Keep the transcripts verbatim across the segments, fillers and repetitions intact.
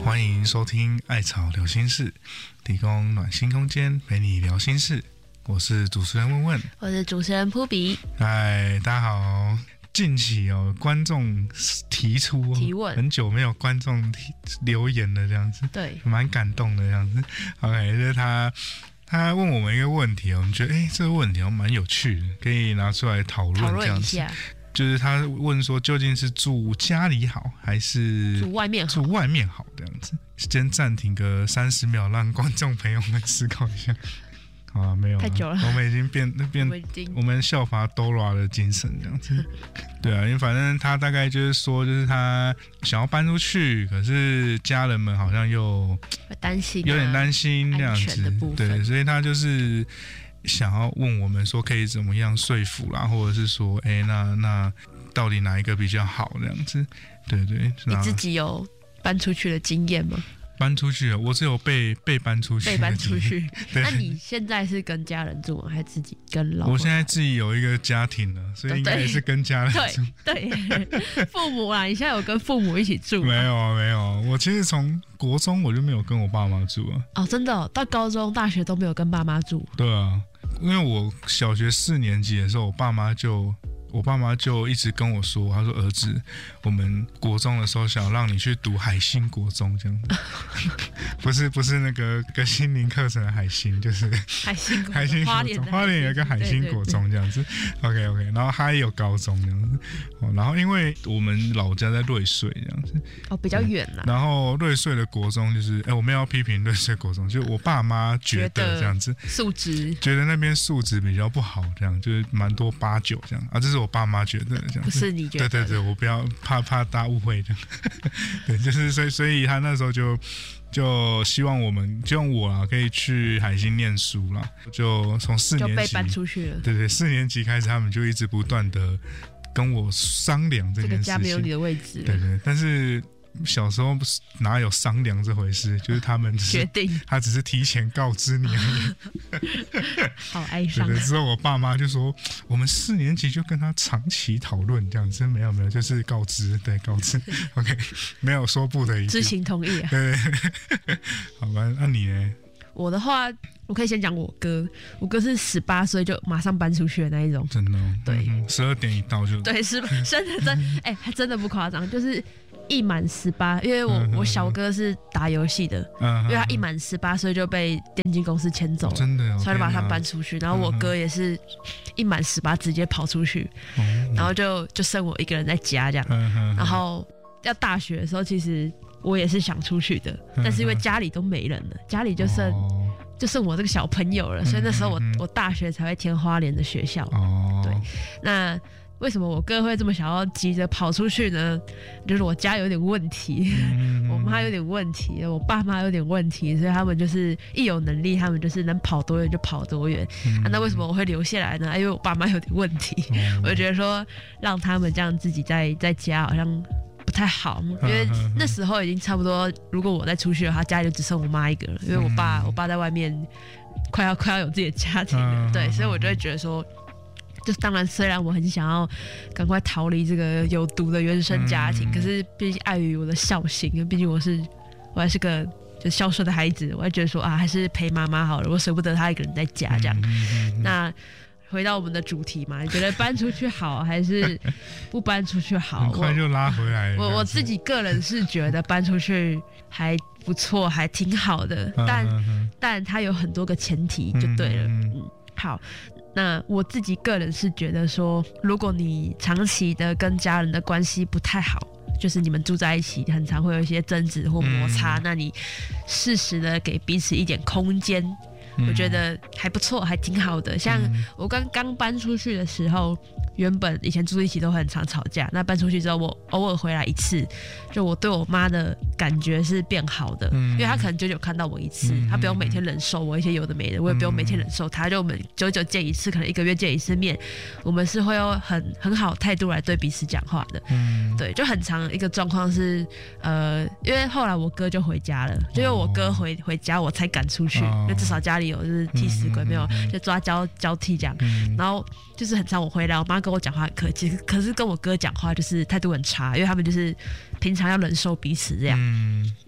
欢迎收听艾草聊心事，提供暖心空间陪你聊心事。我是主持人问问， 我是主持人扑比。 嗨，大家好。近期哦，观众提出、哦、 提问， 很久没有观众留言了，这样子， 对， 蛮感动的这样子。OK， 就是他他问我们一个问题，我们觉得哎，这个问题蛮有趣的，可以拿出来讨论这样子。就是他问说，究竟是住家里好，还是住外面好？ 住外面好这样子。先暂停个三十秒，让观众朋友们思考一下。好啊，没有， 太久了， 我们已经变变，我们, 我们效法 Dora 的精神这样子。对啊，因为反正他大概就是说，就是他想要搬出去，可是家人们好像又担心、啊， 有点担心这样子。对，所以他就是想要问我们说，可以怎么样说服啦，或者是说，哎、欸，那那到底哪一个比较好这样子？对对， 你自己有搬出去的经验吗？ 搬出去了，我只有被被搬出去， 被搬出去。那你现在是跟家人住吗？还是自己跟老婆？ 我现在自己有一个家庭了，所以应该也是跟家人住。 对对，父母啊，你现在有跟父母一起住吗？ 没有啊，没有。我其实从国中我就没有跟我爸妈住啊。 哦，真的、哦，到高中、大学都没有跟爸妈住。 对啊，因为我小学四年级的时候，我爸妈就。我爸妈就一直跟我说，他说儿子，我们国中的时候想让你去读海星国中这样子，不是不是那个跟心灵课程的海星，就是海星海星国中，花莲有一个海星国中这样子。OK OK， 然后他也有高中这样子，哦，然后因为我们老家在瑞穗这样子， 哦，比较远啦。 然后瑞穗的国中就是，哎，我们要批评瑞穗国中，就我爸妈觉得这样子素质， 觉得那边素质比较不好，这样就是蛮多八九这样啊，这是我爸妈觉得这样， 不是你觉得？ 对对对，我不要怕怕大家误会的。对，就是所以所以他那时候就就希望我们，希望我啊可以去海星念书啦，就从四年级就被搬出去了。 对对，四年级开始，他们就一直不断的跟我商量这件事情。 这个家没有你的位置。 对对，但是。小时候哪有商量这回事？就是他们决定， 他只是提前告知你而已。 好哀伤。 对对，之后我爸妈就说，我们四年级就跟他长期讨论这样子，没有没有，就是告知，对告知。OK， 没有说不的意思。 知情同意啊。 对对。好吧，那你呢？ 我的话，我可以先讲我哥。我哥是十八岁就马上搬出去的那一种。 真的、哦？ 对， 十、嗯、二点一到就。 对，是真的真，哎、欸，还真的不夸张，就是一满十八，因为我、嗯、我小哥是打游戏的、嗯，因为他一满十八岁就被电竞公司牵走了， 真的、哦， 所以就把他搬出去。然后我哥也是一满十八直接跑出去，嗯、然后就就剩我一个人在家这样。嗯、然后要大学的时候，其实。我也是想出去的，但是因为家里都没人了，家里就剩、哦、就剩我这个小朋友了，所以那时候我、嗯、我大学才会填花莲的学校。哦，对，那为什么我哥会这么想要急着跑出去呢？就是我家有点问题，嗯、我妈有点问题，我爸妈有点问题，所以他们就是一有能力，他们就是能跑多远就跑多远、嗯啊。那为什么我会留下来呢？因为我爸妈有点问题，嗯、我就觉得说让他们这样自己在在家好像。不太好，因为那时候已经差不多，如果我再出去的话，家里就只剩我妈一个了，因为我爸，我爸在外面快要快要有自己的家庭了，对，所以我就会觉得说，就当然虽然我很想要赶快逃离这个有毒的原生家庭，可是毕竟碍于我的孝心，因为毕竟我是我还是个就孝顺的孩子，我还觉得说啊，还是陪妈妈好了，我舍不得她一个人在家这样，那。回到我们的主题嘛，你觉得搬出去好还是不搬出去好？ 很快就拉回来了。 我我自己个人是觉得搬出去还不错，还挺好的，但、嗯、但它有很多个前提就对了。嗯，嗯好，那我自己个人是觉得说，如果你长期的跟家人的关系不太好。就是你们住在一起，很常会有一些争执或摩擦，嗯、那你适时的给彼此一点空间，嗯、我觉得还不错，还挺好的。像我刚刚搬出去的时候，原本以前住一起都很常吵架，那搬出去之后，我偶尔回来一次，就我对我妈的感觉是变好的，嗯、因为她可能久久看到我一次，她不用每天忍受我一些有的没的，我也不用每天忍受她，就我们久久见一次，可能一个月见一次面，我们是会用很很好态度来对彼此讲话的，嗯、对，就很常。一个状况是，呃，因为后来我哥就回家了，就因为我哥回回家，我才敢出去，因为至少家里有就是替死鬼，没有就抓交交替这样。然后就是很常我回来，我妈跟我讲话很客气，可是跟我哥讲话就是态度很差，因为他们就是平常要忍受彼此这样。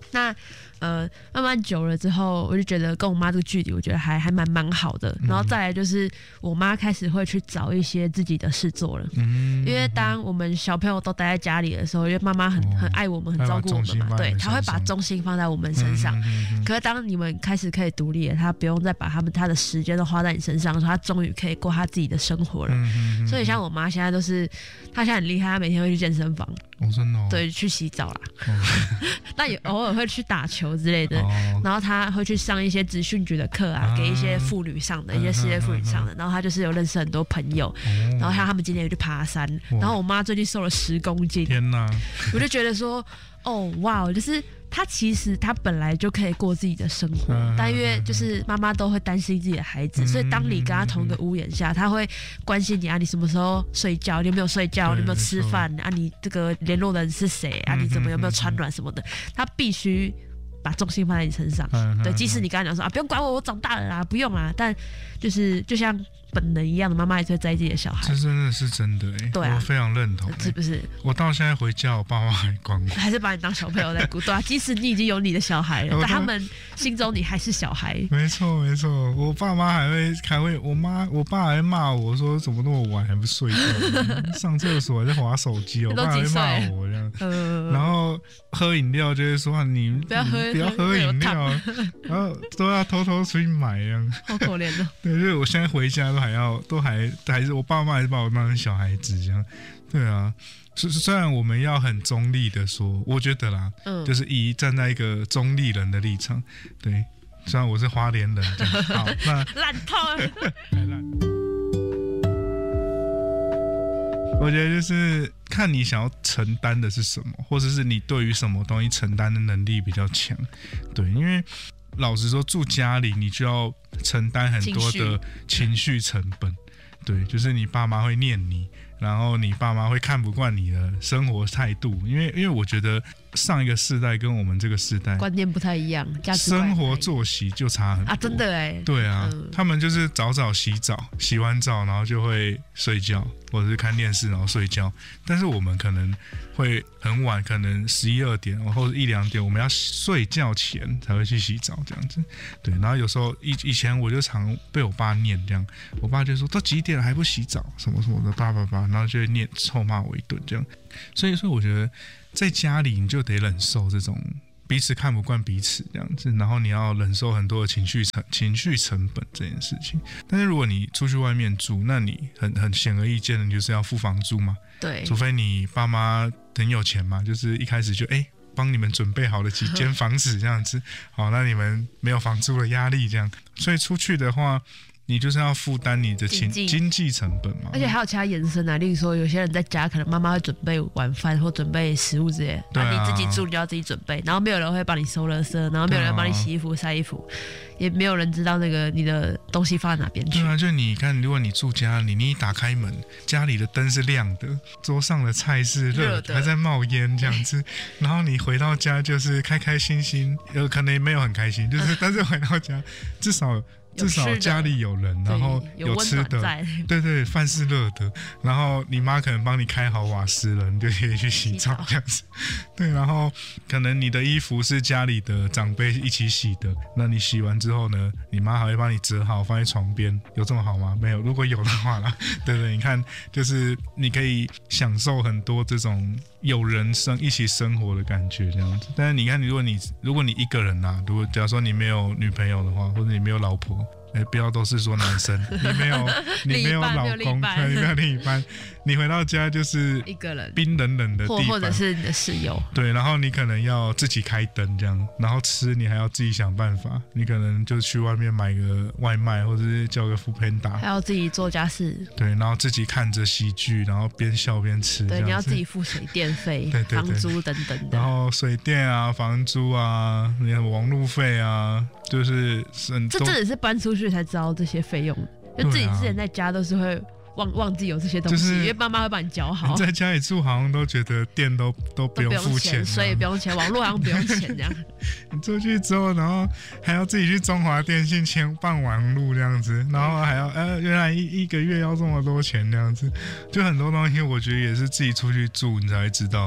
那呃，慢慢久了之后，我就觉得跟我妈这个距离，我觉得还还蛮蛮好的。然后再来就是我妈开始会去找一些自己的事做了，嗯，因为当我们小朋友都待在家里的时候，因为妈妈很很爱我们，很照顾我们嘛，对，她会把重心放在我们身上。嗯、可是当你们开始可以独立了，她不用再把他们她的时间都花在你身上，她终于可以过她自己的生活了。嗯、所以像我妈现在都是，她现在很厉害，她每天会去健身房， 哦，真的、哦， 对，去洗澡啦。哦、那也偶尔会去打球之类的，哦、然后他会去上一些职训局的课啊，啊给一些妇女上的、嗯、一些事业妇女上的，嗯、然后他就是有认识很多朋友，嗯、然后像他们今天有去爬山，然后我妈最近瘦了十公斤， 天哪！我就觉得说，哦哇，就是他其实他本来就可以过自己的生活，嗯、但因为就是妈妈都会担心自己的孩子，嗯、所以当你跟他同一个屋檐下，他会关心你啊，你什么时候睡觉，你有没有睡觉，你有没有吃饭啊，你这个联络人是谁啊，你怎么有没有穿暖什么的，他必须把重心放在你身上，嗯、对，即使你跟他讲说啊，不用管我，我长大了啦，不用啦，但就是就像本能一样的，妈妈也会在意自己的小孩， 这真的是真的哎、欸，对、啊，我非常认同、欸， 是不是？ 我到现在回家，我爸妈还管我， 还是把你当小朋友在顾，对啊，即使你已经有你的小孩了，但他们心中你还是小孩。 没错没错，我爸妈还会还会，我妈我爸还骂我说怎么那么晚还不睡觉，上厕所还在滑手机，我爸还会骂我这样，呃、然后喝饮料就会说你不要喝不要喝饮料，然后都要偷偷出去买这样， 好可怜哦。 对，就是我现在回家都还要都还还是我爸妈还是把我当成小孩子这样，对啊。虽然我们要很中立的说，我觉得啦，嗯、就是以站在一个中立人的立场，对，虽然我是花莲人，好，那烂透了， 太烂。我觉得就是看你想要承担的是什么，或者是你对于什么东西承担的能力比较强，对，因为老实说，住家里你就要承担很多的情绪成本，对，就是你爸妈会念你。然后你爸妈会看不惯你的生活态度，因为因为我觉得上一个世代跟我们这个世代观念不太一样， 生活作息就差很多啊， 真的哎， 对啊，嗯、他们就是早早洗澡，洗完澡然后就会睡觉，或者是看电视然后睡觉，但是我们可能会很晚，可能十一二点或者一两点，我们要睡觉前才会去洗澡这样子，对，然后有时候以以前我就常被我爸念这样，我爸就说都几点了还不洗澡什么什么的，叭叭叭。然后就会念臭骂我一顿这样，所以说我觉得在家里你就得忍受这种彼此看不惯彼此这样子，然后你要忍受很多的情绪成情绪成本这件事情。但是如果你出去外面住，那你很很显而易见的，你就是要付房租嘛， 对， 除非你爸妈很有钱嘛，就是一开始就哎。欸帮你们准备好了几间房子这样子，好，那你们没有房租的压力这样，所以出去的话，你就是要负担你的经经济成本嘛， 而且还有其他延伸啊，例如说有些人在家可能妈妈会准备晚饭或准备食物之类的，对啊，你自己住你就要自己准备，然后没有人会帮你收垃圾，然后没有人帮你洗衣服晒衣服，也没有人知道那个你的东西放在哪边去。 对啊，就你看，如果你住家里，你一打开门，家里的灯是亮的，桌上的菜是热的，还在冒烟这样子，然后你回到家就是开开心心，有可能也没有很开心，就是但是回到家至少。至少家里有人，然后有吃的，对对，饭是热的，然后你妈可能帮你开好瓦斯了，你就可以去洗澡这样子。对，然后可能你的衣服是家里的长辈一起洗的，那你洗完之后呢，你妈还会帮你折好放在床边，有这么好吗？没有，如果有的话啦，对对，你看，就是你可以享受很多这种有人生一起生活的感觉这样子。但是你看，如果你如果你一个人啊，如果假如说你没有女朋友的话，或者你没有老婆。哎，不要都是说男生，你没有，你没有老公，你没有另一半，你回到家就是一个人， 冰冷冷的地板， 或者是你的室友， 对，然后你可能要自己开灯这样，然后吃你还要自己想办法，你可能就去外面买个外卖，或者是叫个 Foodpanda， 还要自己做家事， 对，然后自己看着喜剧，然后边笑边吃， 对，你要自己付水电费、对对对房租等等的， 然后水电啊、房租啊、你的网路费啊，就是很这真的是搬出去才知道这些费用，就自己之前在家都是会忘忘记有这些东西，就是、因为妈妈会帮你缴好。 你在家里住好像都觉得电都都不用付钱， 水也不用钱，网络好像不用钱这样。 你出去之后，然后还要自己去中华电信签办网路这样子，然后还要呃，原来一一个月要这么多钱这样子，就很多东西，我觉得也是自己出去住你才会知道。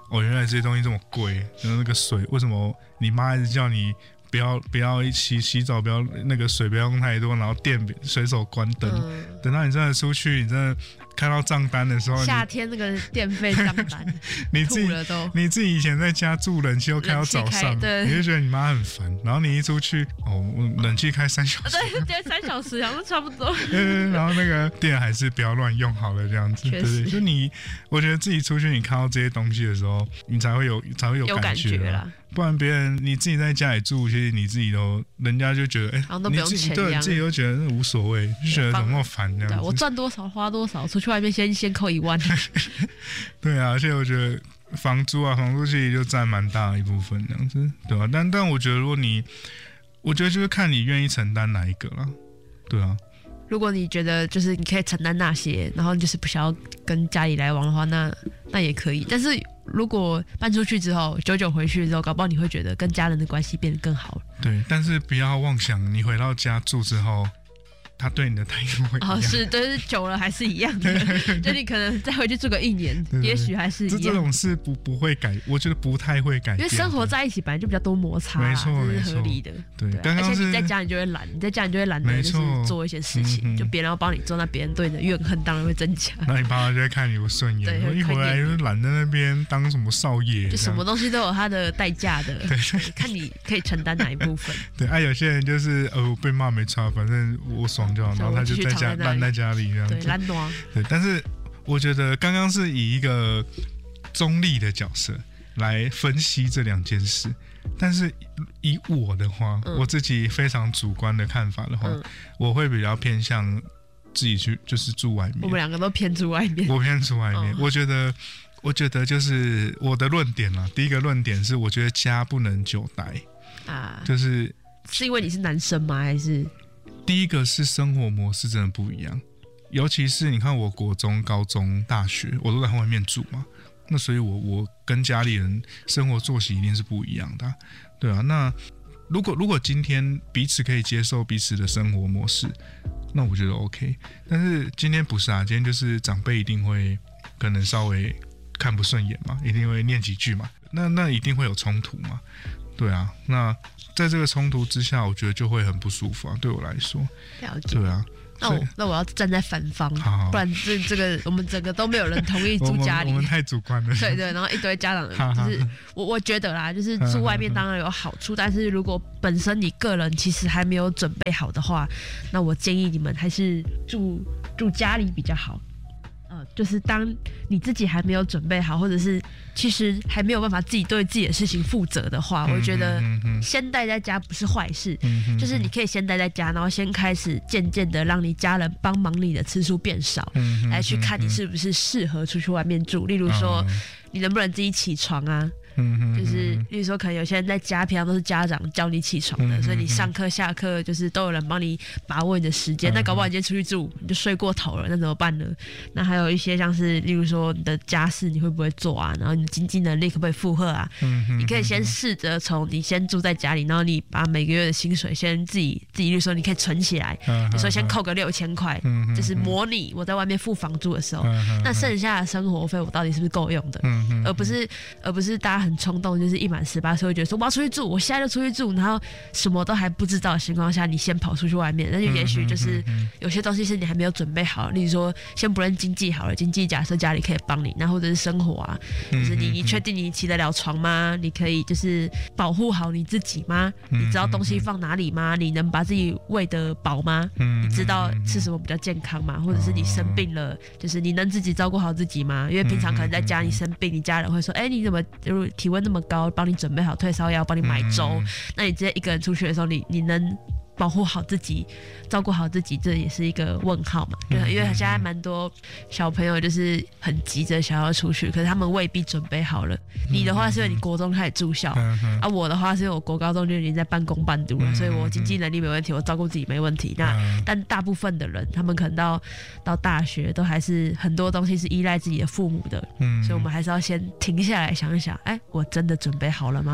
哦，原来这些东西这么贵，然后那个水为什么你妈一直叫你不要不要洗洗澡，不要那个水不要用太多，然后电随手关灯、嗯，等到你真的出去，你真的看到账单的时候， 夏天那个电费账单， 你自己你自己以前在家住冷气又开到早上，你就觉得你妈很烦，然后你一出去，哦，冷气开三小时， 对对，三小时好像差不多， 对对，然后那个电还是不要乱用好了这样子，对对，就你，我觉得自己出去你看到这些东西的时候，你才会有才会有感觉，有感觉啦。不然别人你自己在家里住，其实你自己都人家就觉得，哎、欸，你自己对你自己都觉得那无所谓，就觉得怎么那么烦这样子。 我赚多少花多少，出去外面先先扣一万。 对啊，而且我觉得房租啊，房租其实就占蛮大的一部分这样子，对吧、啊？但但我觉得如果你，我觉得就是看你愿意承担哪一个啦，对啊。 如果你觉得就是你可以承担那些，然后你就是不想要跟家里来往的话，那那也可以。但是如果搬出去之后，久久回去之后，搞不好你会觉得跟家人的关系变得更好了。 对，但是不要妄想你回到家住之后，他对你的态度会一样。 哦，是，但是久了还是一样的。就你可能再回去住个一年，对对对，也许还是一样。 这这种事不不会改，我觉得不太会改变。 因为生活在一起本来就比较多摩擦、啊， 没错， 这是合理的。 对， 对、啊，而且你在家你就会懒，你在家你就会懒得就是做一些事情，嗯、就别人要帮你做，那别人对你的怨恨当然会增加。 那你爸妈就会看你不顺眼，一回来就懒在那边当什么少爷， 就什么东西都有它的代价的。对，看你可以承担哪一部分。 对，啊，有些人就是呃被骂没差，反正我爽就好，然后他就在家烂在家里这样子。 对，懒惰。 对，但是我觉得刚刚是以一个中立的角色来分析这两件事，但是以我的话、嗯，我自己非常主观的看法的话，嗯、我会比较偏向自己去，就是住外面。 我们两个都偏住外面。 我偏住外面，哦、我觉得，我觉得就是我的论点啦。第一个论点是，我觉得家不能久待啊，就是是因为你是男生吗？还是？ 第一个是生活模式真的不一样，尤其是你看我国中、高中、大学，我都在外面住嘛，那所以我我跟家里人生活作息一定是不一样的、啊，对啊。那如果如果今天彼此可以接受彼此的生活模式，那我觉得 OK。但是今天不是啊，今天就是长辈一定会可能稍微看不顺眼嘛，一定会念几句嘛，那那一定会有冲突嘛，对啊。那在这个冲突之下，我觉得就会很不舒服啊，对我来说。 了解。 对啊。 那我那我要站在反方，好好，不然这这个我们整个都没有人同意住家里， 我, 我们太主观了。 对对，然后一堆家长就是我我觉得啦，就是住外面当然有好处，但是如果本身你个人其实还没有准备好的话，那我建议你们还是住住家里比较好。呃，就是当你自己还没有准备好，或者是其实还没有办法自己对自己的事情负责的话，嗯、我觉得先待在家不是坏事、嗯。就是你可以先待在家，然后先开始渐渐的让你家人帮忙你的次数变少，嗯、来去看你是不是适合出去外面住。例如说，嗯、你能不能自己起床啊？就是，例如说，可能有些人在家平常都是家长叫你起床的，嗯、所以你上课下课就是都有人帮你把握你的时间。嗯、那搞不好你今天出去住，你就睡过头了，那怎么办呢？那还有一些像是，例如说你的家事你会不会做啊？然后你的经济能力可不可以负荷啊？嗯、你可以先试着从你先住在家里，然后你把每个月的薪水先自己自己，例如说你可以存起来，嗯、你说先扣个六千块，嗯、就是模拟我在外面付房租的时候，嗯、那剩下的生活费我到底是不是够用的？嗯、而不是而不是大家很冲动，就是一满十八岁会觉得说我要出去住，我现在就出去住，然后什么都还不知道的情况下，你先跑出去外面，那就也许就是有些东西是你还没有准备好，例如说先不论经济好了，经济假设家里可以帮你，那或者是生活啊，就是你你确定你起得了床吗？你可以就是保护好你自己吗？你知道东西放哪里吗？你能把自己喂得饱吗？你知道吃什么比较健康吗？或者是你生病了，就是你能自己照顾好自己吗？因为平常可能在家里生病，你家人会说，哎、欸，你怎么体温那么高，帮你准备好退烧药，帮你买粥、嗯。那你直接一个人出去的时候，你你能保护好自己，照顾好自己，这也是一个问号嘛。对、嗯，因为现在蛮多小朋友就是很急着想要出去，可是他们未必准备好了。嗯、你的话是因为你国中开始住校，嗯、啊，我的话是因为我国高中就已经在半工半读了、嗯，所以我经济能力没问题，我照顾自己没问题。那、嗯、但大部分的人，他们可能到到大学都还是很多东西是依赖自己的父母的，嗯，所以我们还是要先停下来想一想，哎，我真的准备好了吗？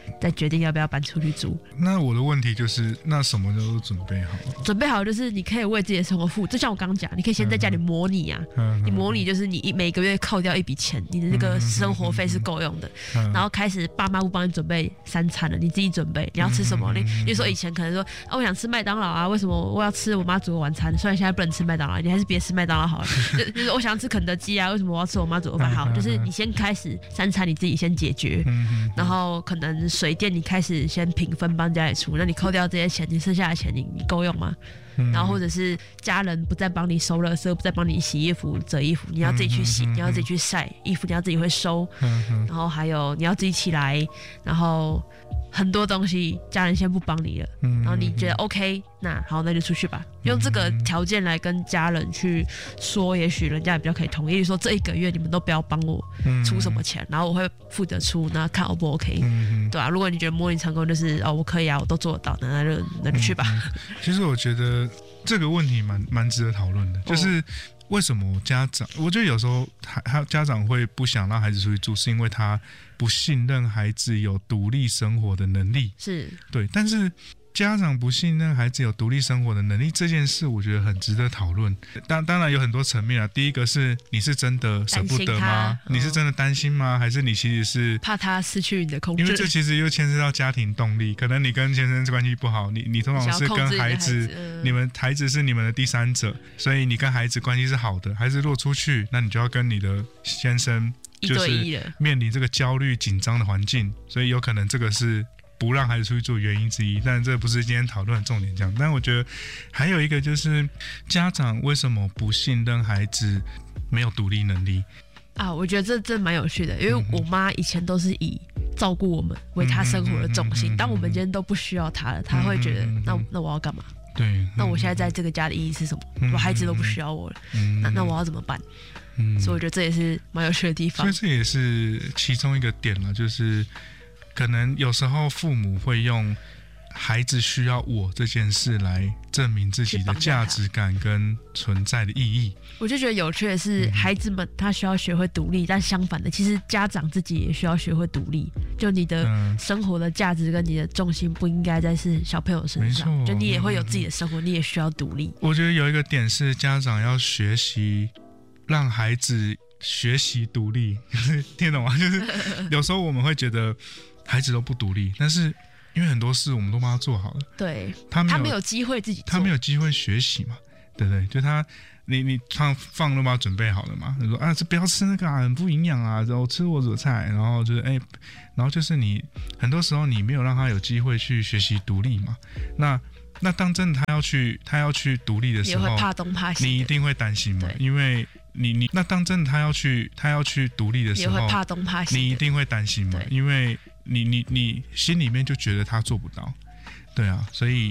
再决定要不要搬出去住。 那我的问题就是，那什么都准备好了？ 准备好就是你可以为自己的生活付，就像我刚刚讲，你可以先在家里模拟啊，嗯、你模拟就是你每个月扣掉一笔钱，你的那个生活费是够用的，嗯、然后开始爸妈不帮你准备三餐了，你自己准备，你要吃什么？你你说以前可能说啊，我想吃麦当劳啊，为什么我要吃我妈煮的晚餐？虽然现在不能吃麦当劳，你还是别吃麦当劳好了。就就是我想吃肯德基啊，为什么我要吃我妈煮的饭？好，就是你先开始三餐你自己先解决，然后可能水电你开始先平分帮家里出，那你扣掉这些钱，你剩下的钱你你够用吗？然后或者是家人不再帮你收垃圾，不再帮你洗衣服、折衣服，你要自己去洗，你要自己去晒衣服，你要自己会收，然后还有你要自己起来，然后很多东西家人先不帮你了，然后你觉得 OK， 那好，那就出去吧。用这个条件来跟家人去说，也许人家也比较可以同意，说这一个月你们都不要帮我出什么钱，然后我会负责出，那看 O 不 OK， 对啊，如果你觉得模拟成功，就是哦我可以啊，我都做得到，那就那就去吧。 其实我觉得这个问题蛮蛮值得讨论的，就是为什么家长，我觉得有时候还家长会不想让孩子出去住，是因为他不信任孩子有独立生活的能力， 是对， 但是家长不信任孩子有独立生活的能力这件事，我觉得很值得讨论。当当然有很多层面啊。第一个是你是真的舍不得吗？你是真的担心吗？还是你其实是怕他失去你的控制？ 因为这其实又牵涉到家庭动力。可能你跟先生关系不好，你你通常是跟孩子，孩子嗯、你们孩子是你们的第三者，所以你跟孩子关系是好的。孩子如果出去，那你就要跟你的先生就是面临这个焦虑紧张的环境，所以有可能这个是不让孩子出去住的原因之一，但这不是今天讨论的重点。这样，但我觉得还有一个就是家长为什么不信任孩子没有独立能力啊？我觉得这这蛮有趣的，因为我妈以前都是以照顾我们为她生活的重心，当我们今天都不需要她了，她会觉得那那我要干嘛？ 对， 那我现在在这个家的意义是什么？我孩子都不需要我了，那那我要怎么办？嗯，所以我觉得这也是蛮有趣的地方。 所以这也是其中一个点了，就是可能有时候父母会用孩子需要我这件事来证明自己的价值感跟存在的意义。 我就觉得有趣的是，嗯、孩子们他需要学会独立，但相反的，其实家长自己也需要学会独立。就你的生活的价值跟你的重心不应该再是小朋友身上，就你也会有自己的生活，你也需要独立。 我觉得有一个点是，家长要学习让孩子学习独立，听懂吗？就是有时候我们会觉得孩子都不独立，但是因为很多事我们都帮他做好了， 对， 他没有他没有机会自己做， 他没有机会学习嘛，对不对？就他你你放放都把他准备好了嘛，他说啊，这不要吃那个啊，很不营养啊，然后吃我煮的菜，然后就是哎，然后就是你很多时候你没有让他有机会去学习独立嘛，那那当真的他要去他要去独立的时候， 也会怕东怕西， 你一定会担心嘛，因为你你那当真的他要去他要去独立的时候， 也会怕东怕西， 你一定会担心嘛，因为你你你心里面就觉得他做不到，对啊，所以